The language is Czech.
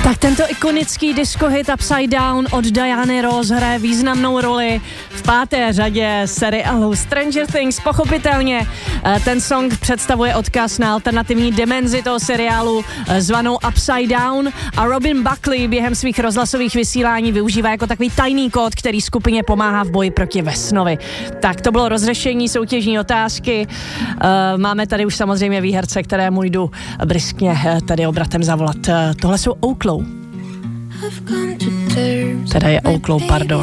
Tak tento ikonický disco hit Upside Down od Diany Ross hraje významnou roli v 5. řadě seriálu Stranger Things. Pochopitelně ten song představuje odkaz na alternativní dimenzi toho seriálu zvanou Upside Down a Robin Buckley během svých rozhlasových vysílání využívá jako takový tajný kód, který skupině pomáhá v boji proti Vesnovi. Tak to bylo rozřešení soutěžní otázky. Máme tady už samozřejmě výherce, kterému jdu briskně tady obratem zavolat. Tohle jsou Ouklow. Teda je Ouklow, pardon.